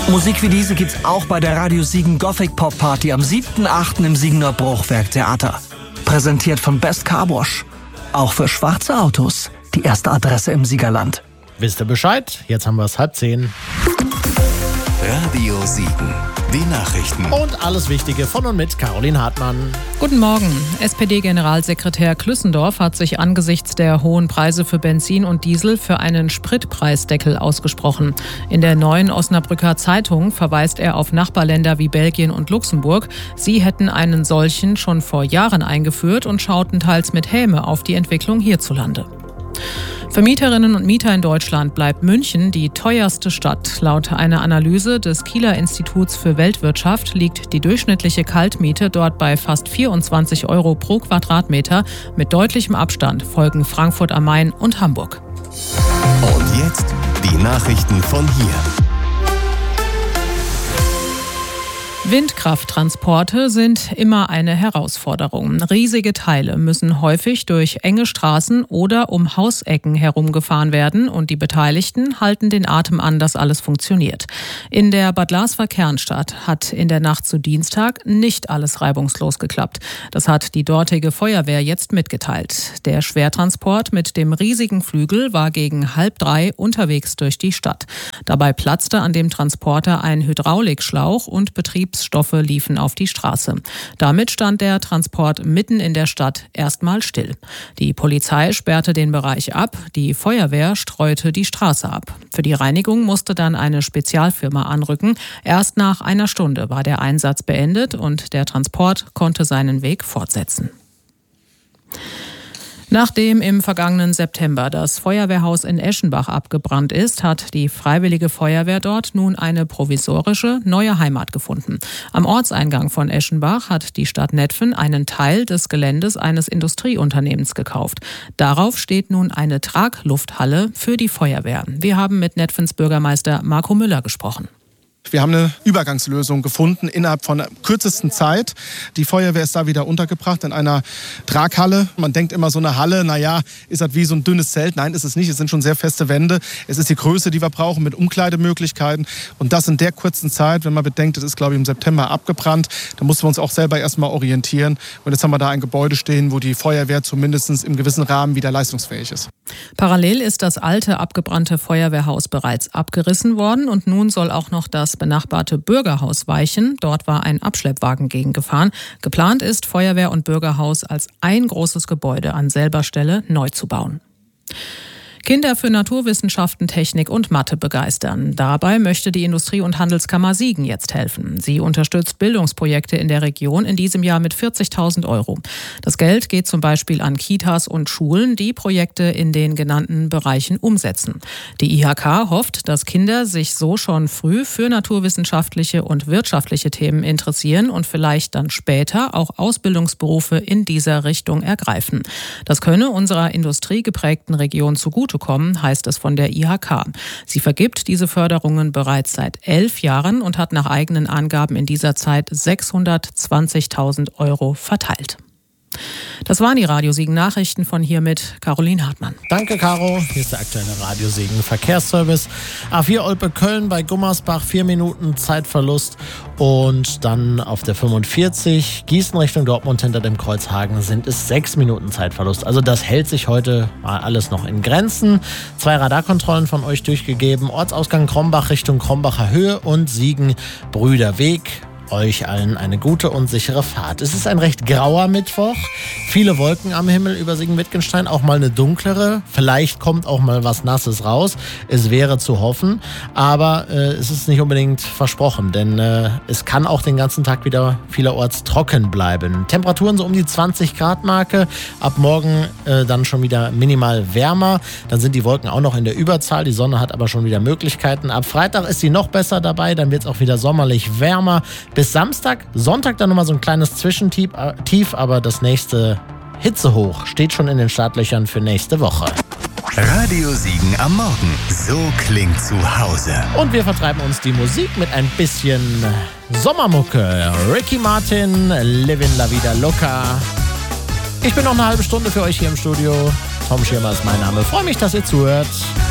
Musik wie diese gibt's auch bei der Radio Siegen Gothic Pop Party am 7.8. im Siegener Bruchwerk Theater. Präsentiert von Best Car Wash. Auch für schwarze Autos. Die erste Adresse im Siegerland. Wisst ihr Bescheid? Jetzt haben wir es 9:30. Radio Siegen. Die Nachrichten. Und alles Wichtige von und mit Caroline Hartmann. Guten Morgen. SPD-Generalsekretär Klüssendorf hat sich angesichts der hohen Preise für Benzin und Diesel für einen Spritpreisdeckel ausgesprochen. In der Neuen Osnabrücker Zeitung verweist er auf Nachbarländer wie Belgien und Luxemburg. Sie hätten einen solchen schon vor Jahren eingeführt und schauten teils mit Häme auf die Entwicklung hierzulande. Für Mieterinnen und Mieter in Deutschland bleibt München die teuerste Stadt. Laut einer Analyse des Kieler Instituts für Weltwirtschaft liegt die durchschnittliche Kaltmiete dort bei fast 24 € pro Quadratmeter. Mit deutlichem Abstand folgen Frankfurt am Main und Hamburg. Und jetzt die Nachrichten von hier. Windkrafttransporte sind immer eine Herausforderung. Riesige Teile müssen häufig durch enge Straßen oder um Hausecken herumgefahren werden und die Beteiligten halten den Atem an, dass alles funktioniert. In der Bad Larsver Kernstadt hat in der Nacht zu Dienstag nicht alles reibungslos geklappt. Das hat die dortige Feuerwehr jetzt mitgeteilt. Der Schwertransport mit dem riesigen Flügel war gegen 2:30 unterwegs durch die Stadt. Dabei platzte an dem Transporter ein Hydraulikschlauch und Betriebsstoffe liefen auf die Straße. Damit stand der Transport mitten in der Stadt erstmal still. Die Polizei sperrte den Bereich ab, die Feuerwehr streute die Straße ab. Für die Reinigung musste dann eine Spezialfirma anrücken. Erst nach einer Stunde war der Einsatz beendet und der Transport konnte seinen Weg fortsetzen. Nachdem im vergangenen September das Feuerwehrhaus in Eschenbach abgebrannt ist, hat die Freiwillige Feuerwehr dort nun eine provisorische neue Heimat gefunden. Am Ortseingang von Eschenbach hat die Stadt Netphen einen Teil des Geländes eines Industrieunternehmens gekauft. Darauf steht nun eine Traglufthalle für die Feuerwehr. Wir haben mit Netphens Bürgermeister Marco Müller gesprochen. Wir haben eine Übergangslösung gefunden innerhalb von kürzesten Zeit. Die Feuerwehr ist da wieder untergebracht in einer Traghalle. Man denkt immer, so eine Halle, ist das wie so ein dünnes Zelt? Nein, ist es nicht. Es sind schon sehr feste Wände. Es ist die Größe, die wir brauchen, mit Umkleidemöglichkeiten. Und das in der kurzen Zeit, wenn man bedenkt, es ist, glaube ich, im September abgebrannt. Da mussten wir uns auch selber erstmal orientieren. Und jetzt haben wir da ein Gebäude stehen, wo die Feuerwehr zumindest im gewissen Rahmen wieder leistungsfähig ist. Parallel ist das alte, abgebrannte Feuerwehrhaus bereits abgerissen worden und nun soll auch noch das benachbarte Bürgerhaus weichen. Dort war ein Abschleppwagen gegengefahren. Geplant ist, Feuerwehr und Bürgerhaus als ein großes Gebäude an selber Stelle neu zu bauen. Kinder für Naturwissenschaften, Technik und Mathe begeistern. Dabei möchte die Industrie- und Handelskammer Siegen jetzt helfen. Sie unterstützt Bildungsprojekte in der Region in diesem Jahr mit 40.000 €. Das Geld geht zum Beispiel an Kitas und Schulen, die Projekte in den genannten Bereichen umsetzen. Die IHK hofft, dass Kinder sich so schon früh für naturwissenschaftliche und wirtschaftliche Themen interessieren und vielleicht dann später auch Ausbildungsberufe in dieser Richtung ergreifen. Das könne unserer industriegeprägten Region zugutekommen, heißt es von der IHK. Sie vergibt diese Förderungen bereits seit 11 Jahren und hat nach eigenen Angaben in dieser Zeit 620.000 € verteilt. Das waren die Radio Siegen Nachrichten von hier mit Caroline Hartmann. Danke, Caro. Hier ist der aktuelle Radio Siegen Verkehrsservice. A4 Olpe-Köln bei Gummersbach, 4 Minuten Zeitverlust. Und dann auf der 45 Gießen Richtung Dortmund hinter dem Kreuzhagen sind es 6 Minuten Zeitverlust. Also das hält sich heute mal alles noch in Grenzen. 2 Radarkontrollen von euch durchgegeben. Ortsausgang Krombach Richtung Krombacher Höhe und Siegen-Brüderweg. Euch allen eine gute und sichere Fahrt. Es ist ein recht grauer Mittwoch. Viele Wolken am Himmel über Siegen-Wittgenstein, auch mal eine dunklere. Vielleicht kommt auch mal was Nasses raus. Es wäre zu hoffen, aber es ist nicht unbedingt versprochen, denn es kann auch den ganzen Tag wieder vielerorts trocken bleiben. Temperaturen so um die 20-Grad-Marke. Ab morgen dann schon wieder minimal wärmer. Dann sind die Wolken auch noch in der Überzahl. Die Sonne hat aber schon wieder Möglichkeiten. Ab Freitag ist sie noch besser dabei. Dann wird es auch wieder sommerlich wärmer. Bis Samstag, Sonntag dann nochmal so ein kleines Zwischentief, aber das nächste Hitzehoch steht schon in den Startlöchern für nächste Woche. Radio Siegen am Morgen. So klingt zu Hause. Und wir vertreiben uns die Musik mit ein bisschen Sommermucke. Ricky Martin, Livin' La Vida Loca. Ich bin noch eine halbe Stunde für euch hier im Studio. Tom Schirmer ist mein Name. Freue mich, dass ihr zuhört.